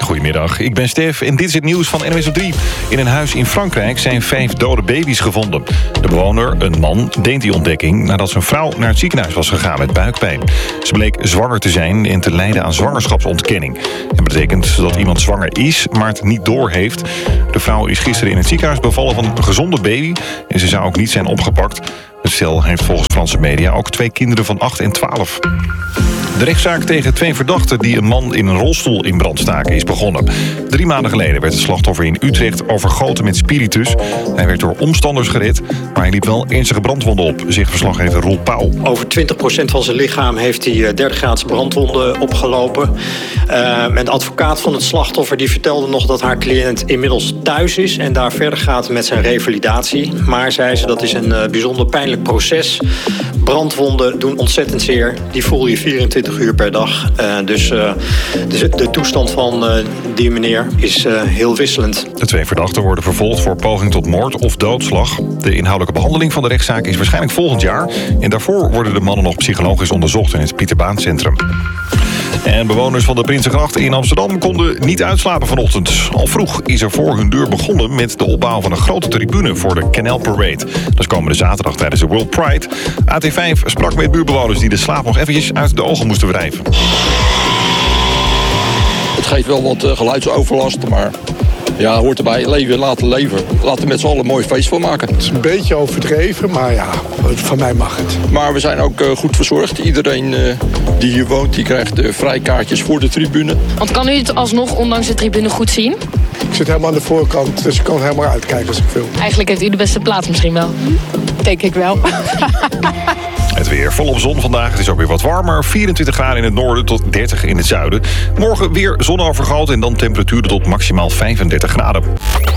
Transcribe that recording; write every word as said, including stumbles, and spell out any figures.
Goedemiddag, ik ben Stef en dit is het nieuws van N O S op drie. In een huis in Frankrijk zijn vijf dode baby's gevonden. De bewoner, een man, deed die ontdekking nadat zijn vrouw naar het ziekenhuis was gegaan met buikpijn. Ze bleek zwanger te zijn en te lijden aan zwangerschapsontkenning. Dat betekent dat iemand zwanger is, maar het niet doorheeft. De vrouw is gisteren in het ziekenhuis bevallen van een gezonde baby en ze zou ook niet zijn opgepakt. Het stel heeft volgens Franse media ook twee kinderen van acht en twaalf. De rechtszaak tegen twee verdachten die een man in een rolstoel in brand staken is begonnen. Drie maanden geleden werd het slachtoffer in Utrecht overgoten met spiritus. Hij werd door omstanders gered, maar hij liep wel ernstige brandwonden op, zegt verslaggever Roel Pauw. Over twintig procent van zijn lichaam heeft hij derde graads brandwonden opgelopen. Uh, een advocaat van het slachtoffer die vertelde nog dat haar cliënt inmiddels thuis is en daar verder gaat met zijn revalidatie. Maar, zei ze, dat is een uh, bijzonder pijnlijk proces. Brandwonden doen ontzettend zeer. Die voel je vierentwintig uur per dag. Uh, dus uh, de, de toestand van uh, die meneer is uh, heel wisselend. De twee verdachten worden vervolgd voor poging tot moord of doodslag. De inhoudelijke behandeling van de rechtszaak is waarschijnlijk volgend jaar. En daarvoor worden de mannen nog psychologisch onderzocht in het Pieterbaancentrum. En bewoners van de Prinsengracht in Amsterdam konden niet uitslapen vanochtend. Al vroeg is er voor hun deur begonnen met de opbouw van een grote tribune voor de Canal Parade. Dat is komende zaterdag tijdens de World Pride. A T vijf sprak met buurtbewoners die de slaap nog eventjes uit de ogen moesten wrijven. Het geeft wel wat uh, geluidsoverlast, maar ja, hoort erbij. Leven, laten leven. Laten we met z'n allen een mooi feest van maken. Het is een beetje overdreven, maar ja, van mij mag het. Maar we zijn ook uh, goed verzorgd. Iedereen uh, die hier woont, die krijgt uh, vrijkaartjes voor de tribune. Want kan u het alsnog ondanks de tribune goed zien? Ik zit helemaal aan de voorkant, dus ik kan helemaal uitkijken als ik wil. Eigenlijk heeft u de beste plaats misschien wel. Denk ik wel. Het weer volop zon vandaag. Het is ook weer wat warmer. vierentwintig graden in het noorden tot dertig in het zuiden. Morgen weer zonovergoten en dan temperaturen tot maximaal vijfendertig graden.